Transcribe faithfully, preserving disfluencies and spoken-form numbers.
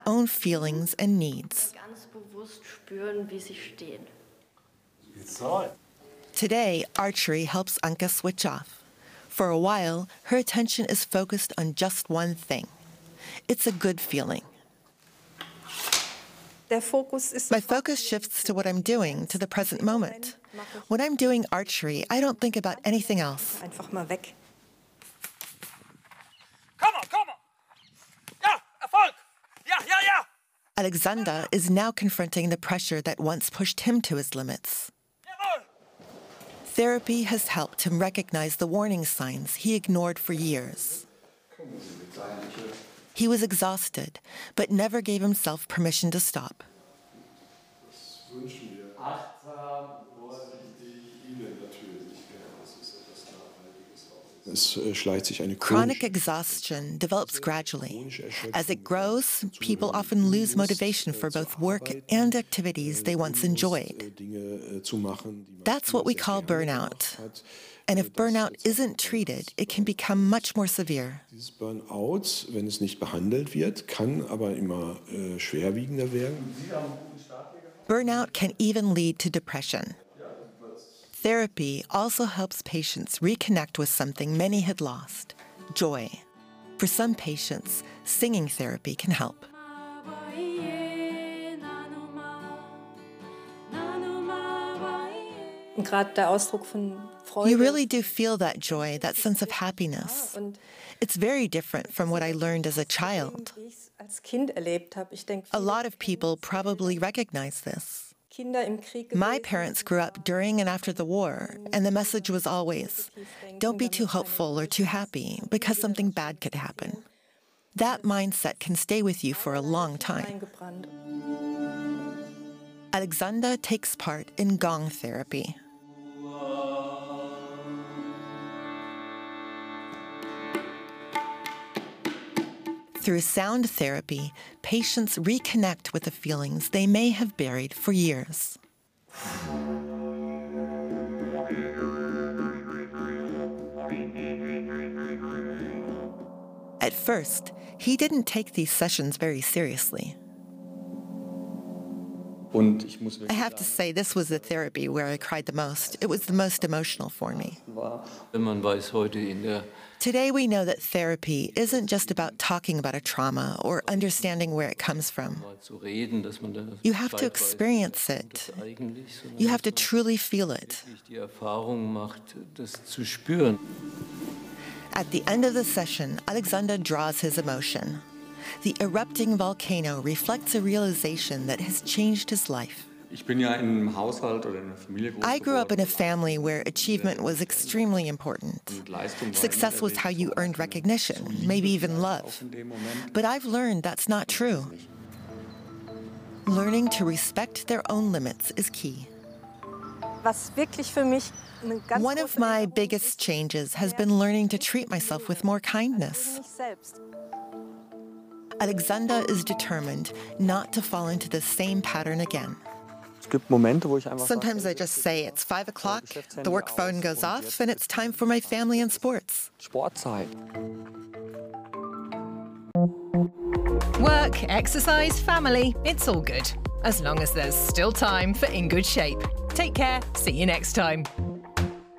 own feelings and needs. Ganz bewusst spüren, wie sie stehen. Today, archery helps Anke switch off. For a while, her attention is focused on just one thing. It's a good feeling. My focus shifts to what I'm doing, to the present moment. When I'm doing archery, I don't think about anything else. Einfach mal weg. Komm on, komm on! Ja, Erfolg! Ja, ja, ja! Alexander is now confronting the pressure that once pushed him to his limits. Jawohl! Therapy has helped him recognize the warning signs he ignored for years. He was exhausted, but never gave himself permission to stop. Chronic exhaustion develops gradually. As it grows, people often lose motivation for both work and activities they once enjoyed. That's what we call burnout. And if burnout isn't treated, it can become much more severe. Dieses Burnout, wenn es nicht behandelt wird, kann aber immer äh, schwerwiegender werden. Burnout can even lead to depression. Therapy also helps patients reconnect with something many had lost, joy. For some patients, singing therapy can help. Und gerade der Ausdruck von Freude. You really do feel that joy, that sense of happiness. It's very different from what I learned as a child. Als Kind erlebt habe. Ich denke, A lot of people probably recognize this. Kinder im Krieg My parents grew up during and after the war, and the message was always, don't be too hopeful or too happy, because something bad could happen. That mindset can stay with you for a long time. eingebrannt. Alexander takes part in gong therapy. Through sound therapy, patients reconnect with the feelings they may have buried for years. At first, he didn't take these sessions very seriously. I have to say, this was the therapy where I cried the most. It was the most emotional for me. Today we know that therapy isn't just about talking about a trauma or understanding where it comes from. You have to experience it. You have to truly feel it. At the end of the session, Alexander draws his emotion. The erupting volcano reflects a realization that has changed his life. I grew up in a family where achievement was extremely important. Success was how you earned recognition, maybe even love. But I've learned that's not true. Learning to respect their own limits is key. Was wirklich für mich eine ganz One of my biggest changes has been learning to treat myself with more kindness. mich selbst. Alexander is determined not to fall into the same pattern again. Sometimes I just say it's five o'clock, the work phone goes off, and it's time for my family and sports. Sportzeit. Work, exercise, family, it's all good. As long as there's still time for In Good Shape. Take care, see you next time.